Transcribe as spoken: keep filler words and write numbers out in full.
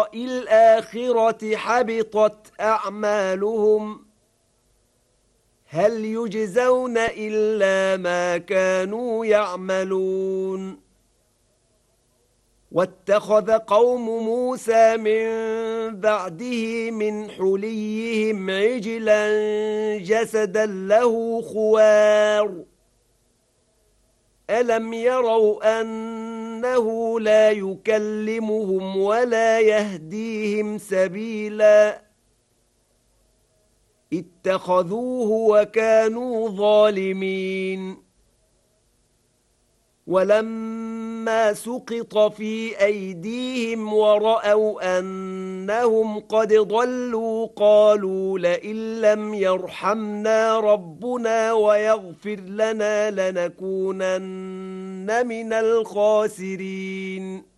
لقاء الآخرة حبطت أعمالهم هل يجزون إلا ما كانوا يعملون واتخذ قوم موسى من بعده من حليهم عجلا جسدا له خوار ألم يروا أنه لا يكلمهم ولا يهديهم سبيلا اتخذوه وكانوا ظالمين ولما سقط في أيديهم ورأوا أنهم قد ضلوا قالوا لئن لم يرحمنا ربنا ويغفر لنا لنكونن من الخاسرين